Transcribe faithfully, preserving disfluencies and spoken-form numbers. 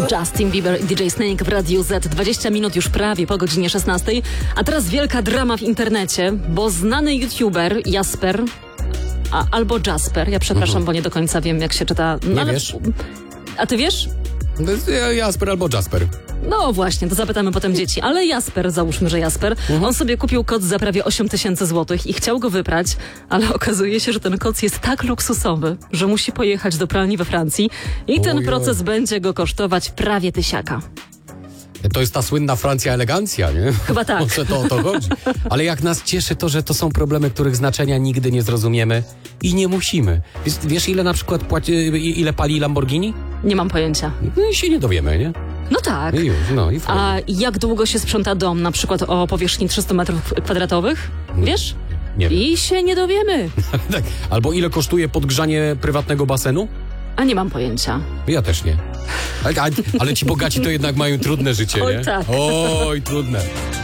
Justin Bieber i D J Snake w Radiu Z. dwadzieścia minut już prawie po godzinie szesnastej. A teraz wielka drama w internecie, bo znany youtuber Jasper, a, albo Jasper, ja przepraszam, mhm. bo nie do końca wiem, jak się czyta. No, nie ale... wiesz? A ty wiesz? Jasper albo Jasper. No właśnie, to zapytamy potem dzieci. Ale Jasper, załóżmy, że Jasper, mhm. on sobie kupił koc za prawie osiem tysięcy złotych i chciał go wyprać, ale okazuje się, że ten koc jest tak luksusowy, że musi pojechać do pralni we Francji i ten Ojoj. proces będzie go kosztować prawie tysiaka. To jest ta słynna Francja elegancja, nie? Chyba tak. Może to o to chodzi. Ale jak nas cieszy to, że to są problemy, których znaczenia nigdy nie zrozumiemy i nie musimy. Wiesz, wiesz ile na przykład płaci, ile pali Lamborghini? Nie mam pojęcia. No i się nie dowiemy, nie? No tak. I już, no i A jak długo się sprząta dom, na przykład o powierzchni trzysta metrów kwadratowych? Wiesz? Nie wiem. I się nie dowiemy. Tak. Albo ile kosztuje podgrzanie prywatnego basenu? A nie mam pojęcia. Ja też nie. Ale, ale ci bogaci to jednak mają trudne życie, Oj, nie? tak. Oj, trudne.